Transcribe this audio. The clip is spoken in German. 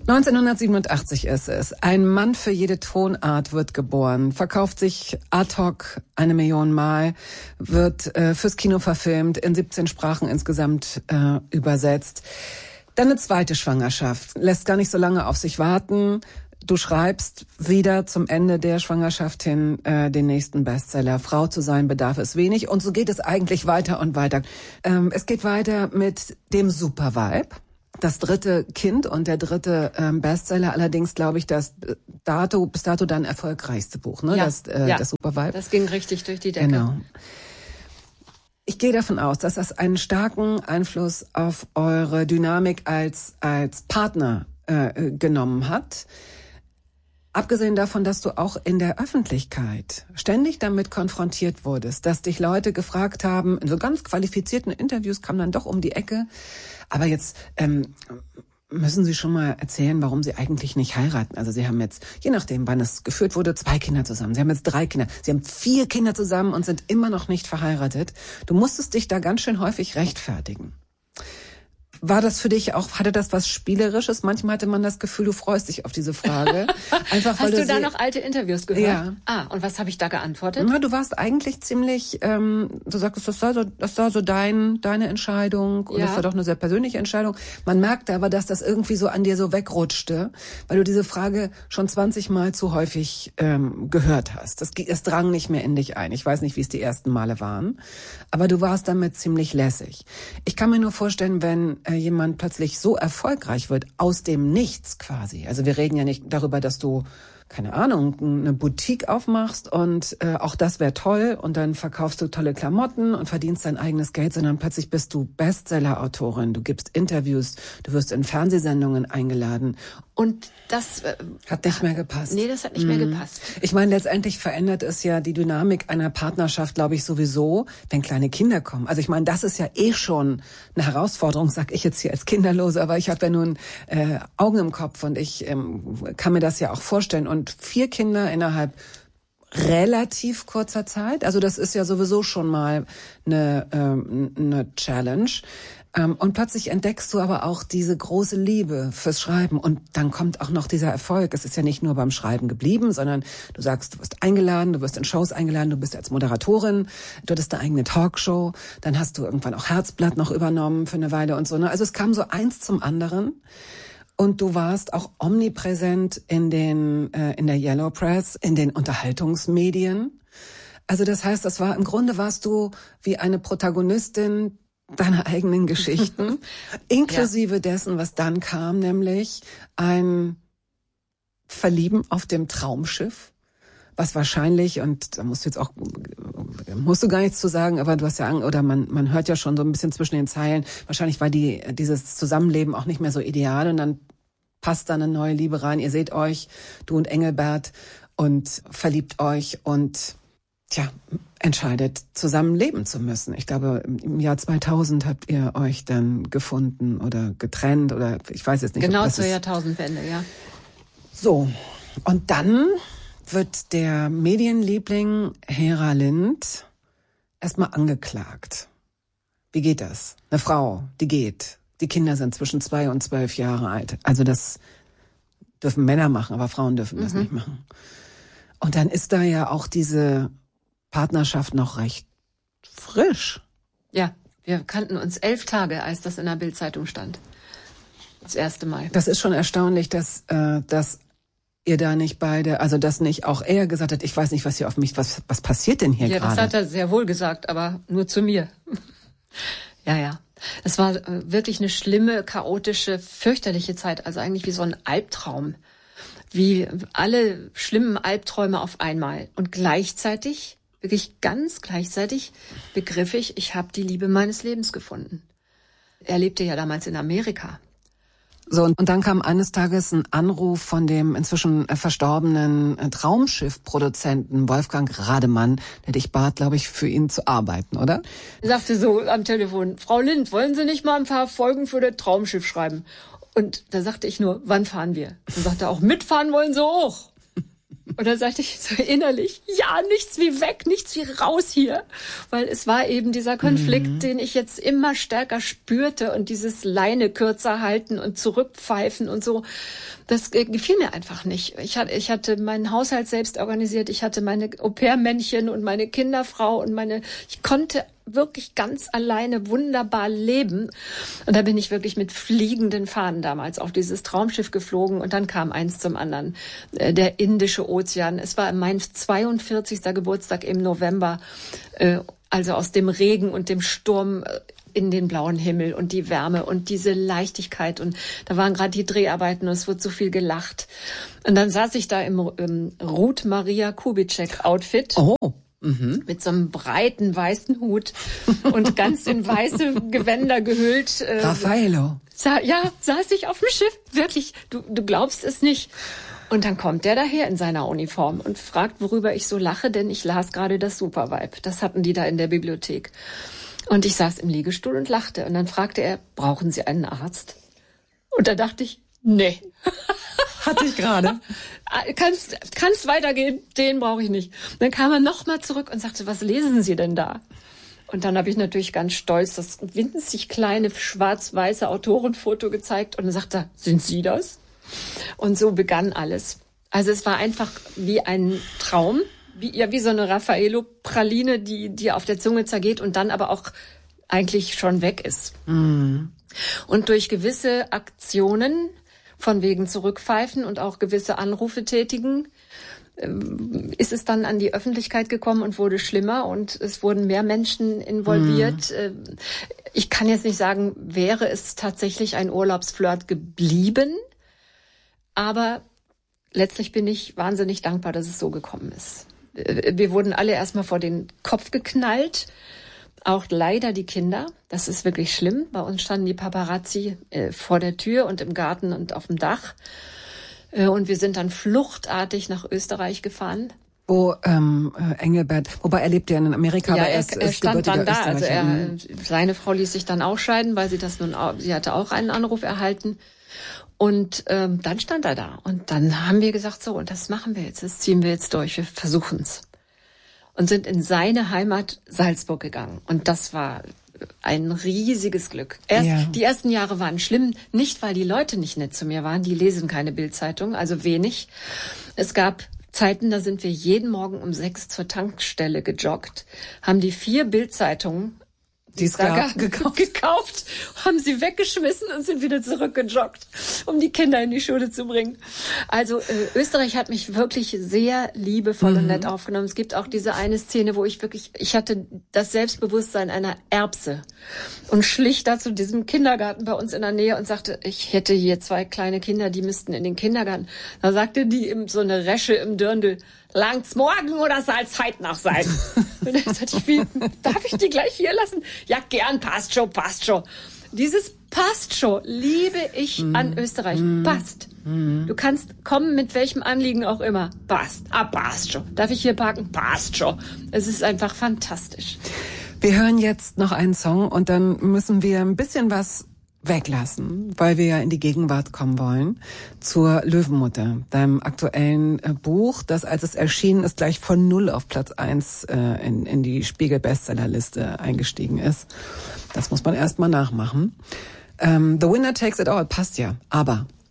1987 ist es. Ein Mann für jede Tonart wird geboren, verkauft sich ad hoc 1 Million Mal, wird fürs Kino verfilmt, in 17 Sprachen insgesamt übersetzt. Dann eine zweite Schwangerschaft, lässt gar nicht so lange auf sich warten. Du schreibst wieder zum Ende der Schwangerschaft hin den nächsten Bestseller. Frau zu sein bedarf es wenig. Und so geht es eigentlich weiter und weiter. Es geht weiter mit dem Supervibe. Das 3. Kind und der 3. Bestseller, allerdings glaube ich, das bis dato dein erfolgreichste Buch, ne? Ja, das Supervibe. Das ging richtig durch die Decke. Genau. Ich gehe davon aus, dass das einen starken Einfluss auf eure Dynamik als Partner genommen hat. Abgesehen davon, dass du auch in der Öffentlichkeit ständig damit konfrontiert wurdest, dass dich Leute gefragt haben, in so ganz qualifizierten Interviews kam dann doch um die Ecke, aber jetzt müssen Sie schon mal erzählen, warum Sie eigentlich nicht heiraten. Also Sie haben jetzt, je nachdem, wann es geführt wurde, 2 Kinder zusammen. Sie haben jetzt 3 Kinder. Sie haben 4 Kinder zusammen und sind immer noch nicht verheiratet. Du musstest dich da ganz schön häufig rechtfertigen. War das für dich auch, hatte das was Spielerisches? Manchmal hatte man das Gefühl, du freust dich auf diese Frage. Einfach, weil Hast du da noch alte Interviews gehört? Ja. Und was habe ich da geantwortet? Na, du warst eigentlich ziemlich, du sagtest, das war so deine Entscheidung und das war doch eine sehr persönliche Entscheidung. Man merkte aber, dass das irgendwie so an dir so wegrutschte, weil du diese Frage schon 20 Mal zu häufig gehört hast. Es drang nicht mehr in dich ein. Ich weiß nicht, wie es die ersten Male waren, aber du warst damit ziemlich lässig. Ich kann mir nur vorstellen, wenn jemand plötzlich so erfolgreich wird, aus dem Nichts quasi. Also wir reden ja nicht darüber, dass du, keine Ahnung, eine Boutique aufmachst und auch das wäre toll und dann verkaufst du tolle Klamotten und verdienst dein eigenes Geld, sondern plötzlich bist du Bestseller-Autorin, du gibst Interviews, du wirst in Fernsehsendungen eingeladen. Und das hat nicht mehr gepasst. Nee, das hat nicht mehr gepasst. Ich meine, letztendlich verändert es ja die Dynamik einer Partnerschaft, glaube ich, sowieso, wenn kleine Kinder kommen. Also ich meine, das ist ja eh schon eine Herausforderung, sag ich jetzt hier als Kinderlose, aber ich habe ja nun Augen im Kopf und ich kann mir das ja auch vorstellen. Und 4 Kinder innerhalb relativ kurzer Zeit, also das ist ja sowieso schon mal eine Challenge. Und plötzlich entdeckst du aber auch diese große Liebe fürs Schreiben und dann kommt auch noch dieser Erfolg. Es ist ja nicht nur beim Schreiben geblieben, sondern du sagst, du wirst eingeladen, du wirst in Shows eingeladen, du bist als Moderatorin, du hattest eine eigene Talkshow, dann hast du irgendwann auch Herzblatt noch übernommen für eine Weile und so. Ne? Also es kam so eins zum anderen. Und du warst auch omnipräsent in der Yellow Press, in den Unterhaltungsmedien. Also das heißt, im Grunde warst du wie eine Protagonistin deiner eigenen Geschichten, inklusive dessen, was dann kam, nämlich ein Verlieben auf dem Traumschiff, was wahrscheinlich, und da musst du gar nichts zu sagen, aber du hast ja, oder man hört ja schon so ein bisschen zwischen den Zeilen, wahrscheinlich war dieses Zusammenleben auch nicht mehr so ideal und dann passt da eine neue Liebe rein. Ihr seht euch, du und Engelbert, und verliebt euch und entscheidet, zusammen leben zu müssen. Ich glaube, im Jahr 2000 habt ihr euch dann gefunden oder getrennt oder ich weiß jetzt nicht. Genau zur Jahrtausendwende, ja. So, und dann wird der Medienliebling Hera Lind erstmal angeklagt. Wie geht das? Eine Frau, die geht. Die Kinder sind zwischen 2 und 12 Jahre alt. Also das dürfen Männer machen, aber Frauen dürfen das nicht machen. Und dann ist da ja auch diese Partnerschaft noch recht frisch. Ja, wir kannten uns 11 Tage, als das in der Bild-Zeitung stand. Das erste Mal. Das ist schon erstaunlich, dass ihr da nicht beide, also dass nicht auch er gesagt hat, ich weiß nicht, was hier auf mich, was passiert denn hier gerade? Ja, das hat er sehr wohl gesagt, aber nur zu mir. Ja. Es war wirklich eine schlimme, chaotische, fürchterliche Zeit. Also eigentlich wie so ein Albtraum. Wie alle schlimmen Albträume auf einmal. Und gleichzeitig, wirklich ganz gleichzeitig, begriff ich habe die Liebe meines Lebens gefunden. Er lebte ja damals in Amerika. So, und dann kam eines Tages ein Anruf von dem inzwischen verstorbenen Traumschiff-Produzenten Wolfgang Rademann, der dich bat, glaube ich, für ihn zu arbeiten, oder? Er sagte so am Telefon, Frau Lind, wollen Sie nicht mal ein paar Folgen für das Traumschiff schreiben? Und da sagte ich nur, wann fahren wir? Dann sagte er auch, mitfahren wollen Sie auch. Und Und dann sagte ich so innerlich, ja, nichts wie weg, nichts wie raus hier. Weil es war eben dieser Konflikt, den ich jetzt immer stärker spürte und dieses Leine kürzer halten und zurückpfeifen und so. Das gefiel mir einfach nicht. Ich hatte meinen Haushalt selbst organisiert, ich hatte meine Au-pair-Männchen und meine Kinderfrau und ich konnte wirklich ganz alleine wunderbar leben. Und da bin ich wirklich mit fliegenden Fahnen damals auf dieses Traumschiff geflogen und dann kam eins zum anderen. Der Indische Ozean. Es war mein 42. Geburtstag im November, also aus dem Regen und dem Sturm in den blauen Himmel und die Wärme und diese Leichtigkeit. Und da waren gerade die Dreharbeiten und es wurde so viel gelacht. Und dann saß ich da im Ruth Maria Kubitschek-Outfit. Oh. Mit so einem breiten weißen Hut und ganz in weiße Gewänder gehüllt. Raffaello. Saß ich auf dem Schiff. Wirklich, du glaubst es nicht. Und dann kommt der daher in seiner Uniform und fragt, worüber ich so lache, denn ich las gerade das Supervibe. Das hatten die da in der Bibliothek. Und ich saß im Liegestuhl und lachte. Und dann fragte er, brauchen Sie einen Arzt? Und da dachte ich, nee. Hatte ich gerade. Kannst weitergehen, den brauche ich nicht. Dann kam er nochmal zurück und sagte, was lesen Sie denn da? Und dann habe ich natürlich ganz stolz das winzig kleine schwarz-weiße Autorenfoto gezeigt und dann sagte er, sind Sie das? Und so begann alles. Also es war einfach wie ein Traum, wie so eine Raffaello-Praline, die auf der Zunge zergeht und dann aber auch eigentlich schon weg ist. Mm. Und durch gewisse Aktionen, von wegen zurückpfeifen und auch gewisse Anrufe tätigen, ist es dann an die Öffentlichkeit gekommen und wurde schlimmer und es wurden mehr Menschen involviert. Ich kann jetzt nicht sagen, wäre es tatsächlich ein Urlaubsflirt geblieben, aber letztlich bin ich wahnsinnig dankbar, dass es so gekommen ist. Wir wurden alle erstmal vor den Kopf geknallt. Auch leider die Kinder, das ist wirklich schlimm. Bei uns standen die Paparazzi vor der Tür und im Garten und auf dem Dach. Und wir sind dann fluchtartig nach Österreich gefahren. Wo Engelbert, wobei er lebt ja in Amerika, ja, aber er stand dann da. Also seine Frau ließ sich dann auch scheiden, weil sie hatte auch einen Anruf erhalten. Und dann stand er da. Und dann haben wir gesagt, so, und das machen wir jetzt, das ziehen wir jetzt durch, wir versuchen's. Und sind in seine Heimat Salzburg gegangen. Und das war ein riesiges Glück. Die ersten Jahre waren schlimm, nicht weil die Leute nicht nett zu mir waren, die lesen keine Bildzeitung, also wenig. Es gab Zeiten, da sind wir jeden Morgen um 6 zur Tankstelle gejoggt, haben die 4 Bildzeitungen gekauft, haben sie weggeschmissen und sind wieder zurückgejoggt, um die Kinder in die Schule zu bringen. Also Österreich hat mich wirklich sehr liebevoll und nett aufgenommen. Es gibt auch diese eine Szene, wo ich hatte das Selbstbewusstsein einer Erbse und schlich da zu diesem Kindergarten bei uns in der Nähe und sagte, ich hätte hier 2 kleine Kinder, die müssten in den Kindergarten. Da sagte die so eine Resche im Dirndl, langt's morgen oder soll's heute noch sein? Und dann sagte ich, darf ich die gleich hier lassen? Ja, gern, passt schon. Dieses passt schon liebe ich an Österreich. Passt. Du kannst kommen mit welchem Anliegen auch immer. Passt. Passt schon. Darf ich hier parken? Passt schon. Es ist einfach fantastisch. Wir hören jetzt noch einen Song und dann müssen wir ein bisschen was weglassen, weil wir ja in die Gegenwart kommen wollen, zur Löwenmutter, deinem aktuellen Buch, das, als es erschienen ist, gleich von 0 auf Platz 1 in die Spiegel-Bestsellerliste eingestiegen ist. Das muss man erst mal nachmachen. The Winner Takes It All passt ja, aber